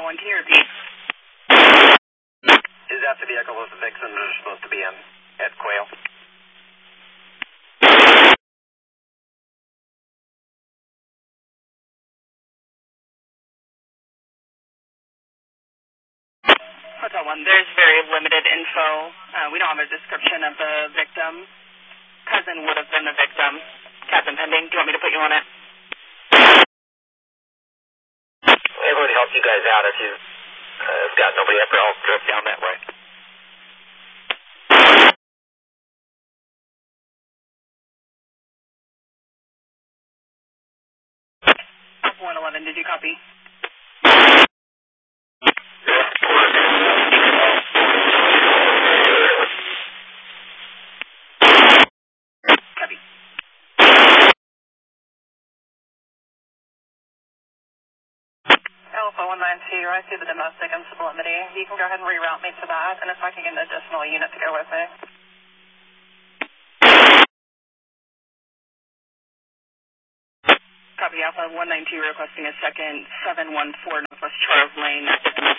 1, can you repeat? Is that the vehicle with the victims are supposed to be in at Quail? Hotel 1, there's very limited info. We don't have a description of the victim. Cousin would have been the victim. Captain pending. Do you want me to put you on it? Everybody help you guys out if you've got nobody ever else drift down that way. 111, did you copy? Copy. Alpha 192, I see the domestic and sublimity. You can go ahead and reroute me to that, and if I can get an additional unit to go with me. Copy Alpha 192, requesting a second 714 Northwest Charles Lane.